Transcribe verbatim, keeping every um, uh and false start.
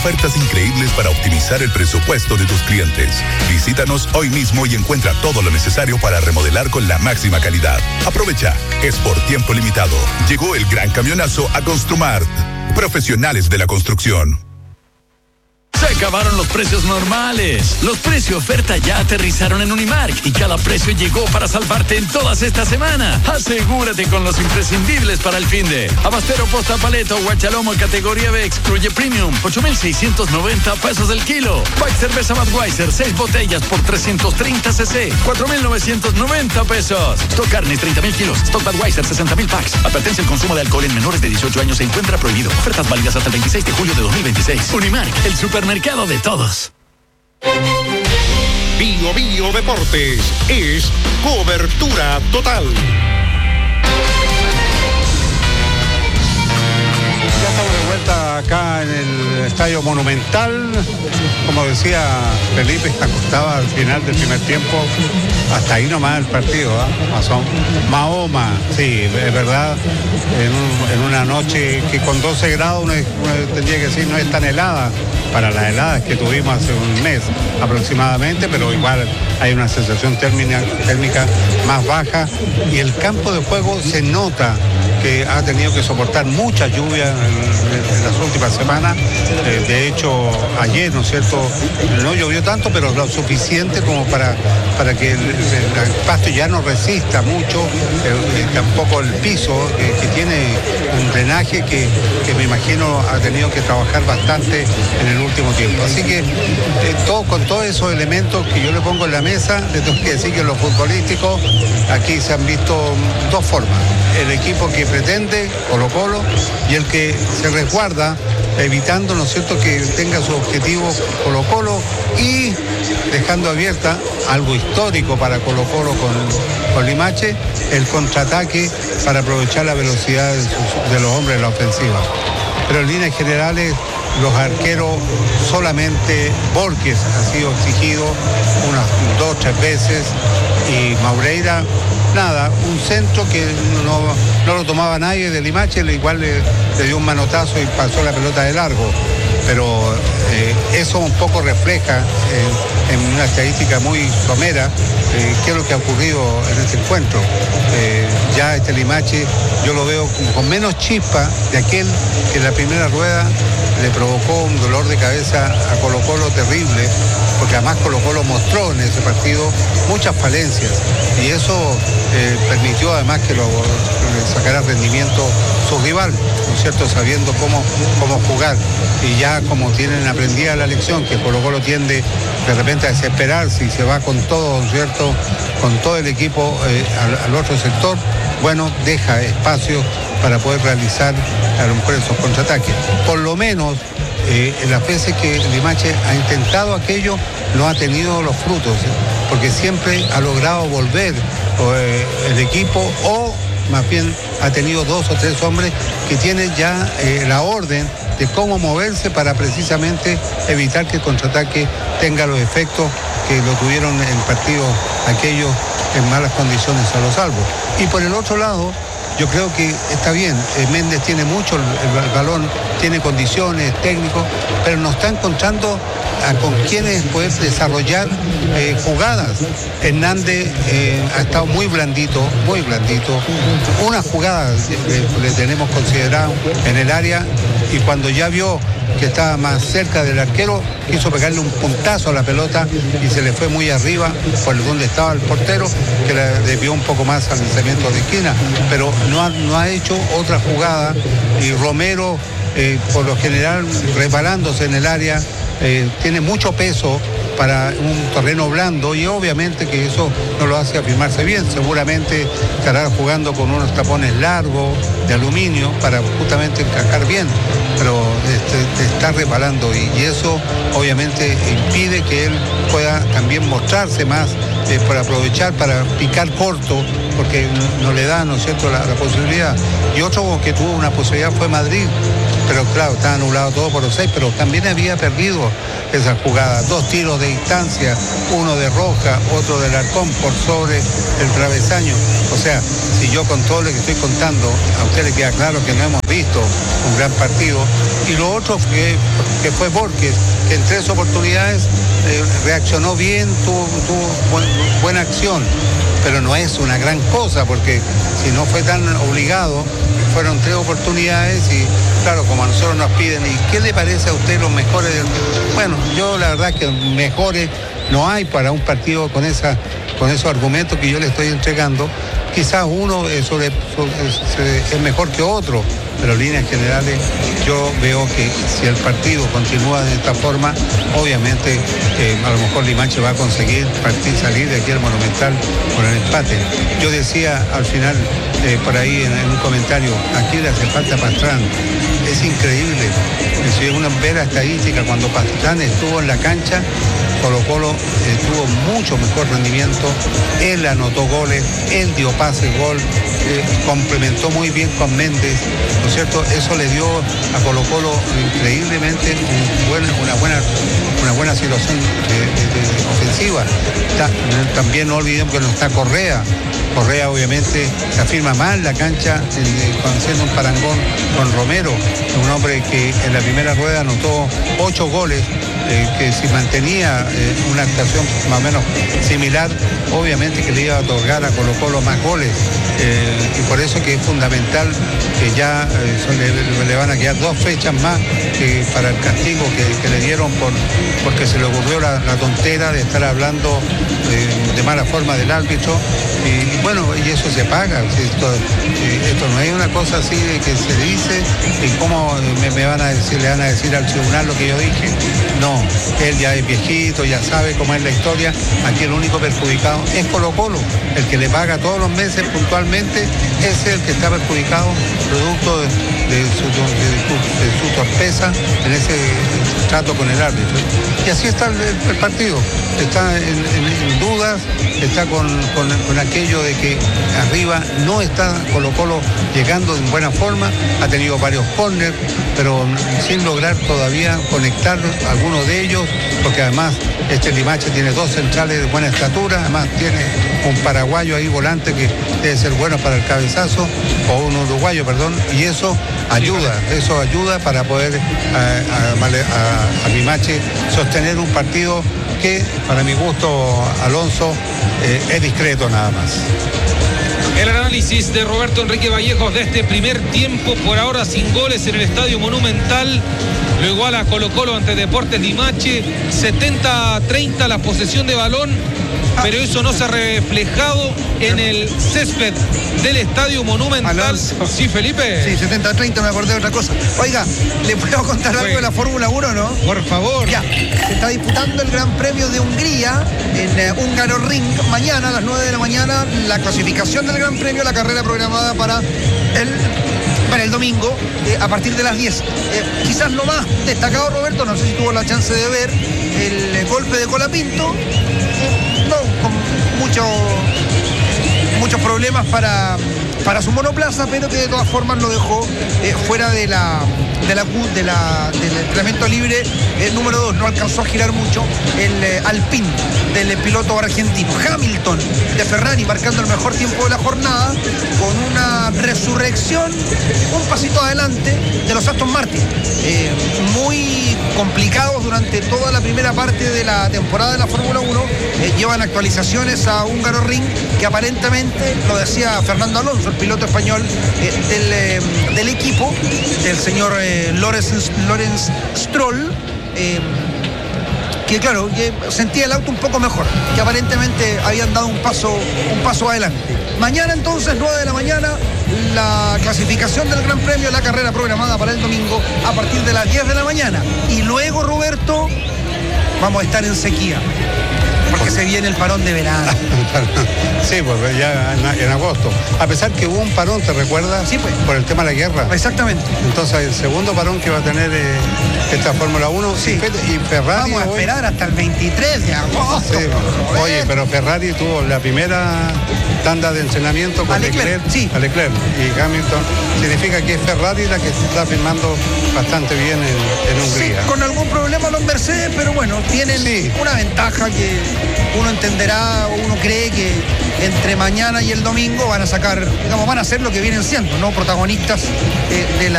Ofertas increíbles para optimizar el presupuesto de tus clientes. Visítanos hoy mismo y encuentra todo lo necesario para remodelar con la máxima calidad. Aprovecha, es por tiempo limitado. Llegó el gran camionazo a Construmart. Profesionales de la construcción. Se acabaron los precios normales. Los precios oferta ya aterrizaron en Unimark y cada precio llegó para salvarte en todas esta semana. Asegúrate con los imprescindibles para el finde. Abastero posta paleto guachalomo categoría B excluye premium, ocho mil seiscientos noventa pesos el kilo. Pack cerveza Budweiser, seis botellas por trescientos treinta cc, cuatro mil novecientos noventa pesos. Stock carnes, treinta mil kilos. Stock Budweiser, sesenta mil packs. Advertencia: el consumo de alcohol en menores de dieciocho años se encuentra prohibido. Ofertas válidas hasta el veintiséis de julio de dos mil veintiséis. Unimark, el supermercado Mercado de todos. Bio Bio Deportes es cobertura total. Ya estamos de vuelta acá en el Estadio Monumental. Como decía Felipe, acostaba al final del primer tiempo. Hasta ahí nomás el partido, ¿eh? Mahoma, sí, es verdad, en, un, en una noche que con doce grados uno, uno tendría que decir no es tan helada para las heladas que tuvimos hace un mes aproximadamente, pero igual hay una sensación térmica, térmica más baja y el campo de juego se nota que ha tenido que soportar mucha lluvia en, en, en las últimas semanas. Eh, de hecho, ayer, ¿no es cierto?, no llovió tanto, pero lo suficiente como para, para que el, el, el pasto ya no resista mucho, eh, tampoco el piso, eh, que tiene un drenaje que, que me imagino ha tenido que trabajar bastante en el último tiempo. Así que eh, todo, con todos esos elementos que yo le pongo en la mesa, le tengo que decir que en lo futbolístico aquí se han visto dos formas. El equipo que pretende, Colo Colo, y el que se resguarda, evitando, ¿no es cierto?, que tenga su objetivo Colo Colo y dejando abierta algo histórico para Colo Colo con, con Limache, el contraataque para aprovechar la velocidad de, sus, de los hombres en la ofensiva. Pero en líneas generales, los arqueros, solamente Borges ha sido exigido unas dos, tres veces, y Maureira, nada, un centro que no, no lo tomaba nadie de Limache, igual le, le dio un manotazo y pasó la pelota de largo. Pero eh, eso un poco refleja eh, en una estadística muy somera eh, qué es lo que ha ocurrido en este encuentro. Eh, ya este Limache yo lo veo como con menos chispa de aquel que en la primera rueda le provocó un dolor de cabeza a Colo Colo terrible, porque además Colo Colo mostró en ese partido muchas falencias y eso eh, permitió además que lo, le sacara rendimiento su rival, ¿no es cierto?, sabiendo cómo, cómo jugar. Y ya como tienen aprendida la lección, que Colo Colo tiende de repente a desesperarse y se va con todo, ¿no es cierto?, con todo el equipo eh, al, al otro sector, bueno, deja espacio para poder realizar a lo mejor esos contraataques. Por lo menos eh, en las veces que Limache ha intentado aquello, no ha tenido los frutos, ¿eh? Porque siempre ha logrado volver eh, el equipo, o más bien ha tenido dos o tres hombres que tienen ya eh, la orden de cómo moverse para precisamente evitar que el contraataque tenga los efectos que lo tuvieron en partidos aquellos en malas condiciones a los salvos. Y por el otro lado, yo creo que está bien, eh, Méndez tiene mucho el, el, el balón, tiene condiciones, técnicos, pero no está encontrando a con quienes poder desarrollar eh, jugadas. Hernández eh, ha estado muy blandito, muy blandito. Una jugada eh, le tenemos considerado en el área, y cuando ya vio que estaba más cerca del arquero, quiso pegarle un puntazo a la pelota y se le fue muy arriba por donde estaba el portero, que le desvió un poco más al lanzamiento de esquina, pero no ha, no ha hecho otra jugada. Y Romero, eh, por lo general, reparándose en el área, eh, tiene mucho peso para un terreno blando, y obviamente que eso no lo hace afirmarse bien. Seguramente estará jugando con unos tapones largos de aluminio para justamente encajar bien, pero este, está reparando, y, y eso obviamente impide que él pueda también mostrarse más eh, por aprovechar, para picar corto, porque no, no le da, ¿no es cierto?, la, la posibilidad. Y otro que tuvo una posibilidad fue Madrid, pero claro, estaba anulado todo por los seis, pero también había perdido esa jugada. Dos tiros de distancia, uno de Roja, otro del Arcón por sobre el travesaño. O sea, si yo con todo lo que estoy contando, a usted le queda claro que no hemos visto un gran partido. Y lo otro que, que fue Borges, que en tres oportunidades eh, reaccionó bien, tuvo, tuvo buen, buena acción, pero no es una gran cosa, porque si no fue tan obligado, fueron tres oportunidades y claro, como a nosotros nos piden, ¿y qué le parece a usted los mejores del... Bueno, yo la verdad que mejores no hay para un partido con esa, con esos argumentos que yo le estoy entregando. Quizás uno es, sobre, sobre, es mejor que otro, pero en líneas generales yo veo que si el partido continúa de esta forma, obviamente eh, a lo mejor Limache va a conseguir partir, salir de aquí al Monumental con el empate. Yo decía al final, eh, por ahí en, en un comentario, aquí le hace falta Pastrán. Es increíble, si uno ve la estadística, cuando Pastrán estuvo en la cancha, Colo Colo eh, tuvo mucho mejor rendimiento, él anotó goles, él dio pase, gol, eh, complementó muy bien con Méndez, ¿no es cierto? Eso le dio a Colo Colo increíblemente un buen, una, buena, una buena situación de, de, de ofensiva. Está, también no olvidemos que no está Correa. Correa obviamente se afirma mal la cancha eh, haciendo un parangón con Romero, un hombre que en la primera rueda anotó ocho goles, eh, que si mantenía eh, una actuación más o menos similar, obviamente que le iba a otorgar a Colo Colo más goles, eh, y por eso que es fundamental que ya eh, son, le, le van a quedar dos fechas más que para el castigo que, que le dieron por porque se le ocurrió la, la tontera de estar hablando eh, de mala forma del árbitro. Y bueno, y eso se paga. Esto, esto no es una cosa así de que se dice y cómo me, me van a decir, le van a decir al tribunal lo que yo dije. No, él ya es viejito, ya sabe cómo es la historia. Aquí el único perjudicado es Colo Colo, el que le paga todos los meses puntualmente, es el que está perjudicado producto de, de, su, de, su, de su torpeza en ese trato con el árbitro. Y así está el, el partido, está en, en, en dudas, está con, con, con aquello de que arriba no está Colo Colo llegando en buena forma, ha tenido varios córneres, pero sin lograr todavía conectar algunos de ellos, porque además este Limache tiene dos centrales de buena estatura, además tiene un paraguayo ahí volante que debe ser bueno para el cabezazo, o un uruguayo, perdón, y eso ayuda, eso ayuda para poder a, a, a, a Limache sostener un partido que, para mi gusto, Alonso, eh, es discreto nada más. El análisis de Roberto Enrique Vallejos de este primer tiempo, por ahora sin goles en el Estadio Monumental. Lo iguala Colo Colo ante Deportes Limache, setenta a treinta la posesión de balón, pero eso no se ha reflejado en el césped del Estadio Monumental. Alonso. Sí, Felipe. Sí, setenta a treinta, me acordé de otra cosa. Oiga, ¿le puedo contar algo de la Fórmula uno, no? Por favor. Ya, se está disputando el Gran Premio de Hungría en eh, Húngaro Ring. Mañana a las nueve de la mañana, la clasificación del Gran Premio, la carrera programada para el... para el domingo, eh, a partir de las diez. Eh, quizás lo más destacado, Roberto, no sé si tuvo la chance de ver el eh, golpe de Colapinto, eh, no, con mucho, muchos problemas para, para su monoplaza, pero que de todas formas lo dejó eh, fuera de la, de la, de la, del entrenamiento libre eh, número dos. No alcanzó a girar mucho el eh, Alpine del eh, piloto argentino. Hamilton de Ferrari marcando el mejor tiempo de la jornada, con una resurrección un pasito adelante de los Aston Martin, eh, muy complicados durante toda la primera parte de la temporada de la Fórmula uno. Eh, llevan actualizaciones a Húngaro Ring que aparentemente, lo decía Fernando Alonso, el piloto español eh, del, eh, del equipo, del señor eh, Lorenz, Lorenz Stroll, eh, que claro, que sentía el auto un poco mejor, que aparentemente habían dado un paso, un paso adelante. Mañana entonces, nueve de la mañana, la clasificación del Gran Premio, la carrera programada para el domingo a partir de las diez de la mañana. Y luego, Roberto, vamos a estar en sequía. Porque se viene el parón de verano. Sí, pues ya en, en agosto. A pesar que hubo un parón, ¿te recuerdas? Sí, pues. Por el tema de la guerra. Exactamente. Entonces, el segundo parón que va a tener eh, esta Fórmula uno. Sí. Y Ferrari. Vamos a esperar hasta el veintitrés de agosto. Sí, oye, pero Ferrari tuvo la primera tanda de entrenamiento con a Leclerc, Leclerc, sí. a Leclerc y Hamilton. Significa que es Ferrari la que se está firmando bastante bien en, en Hungría. Sí, con algún problema los Mercedes, pero bueno, tienen sí. una ventaja que uno entenderá, uno cree que entre mañana y el domingo van a sacar, digamos, van a ser lo que vienen siendo, ¿no? Protagonistas eh, de la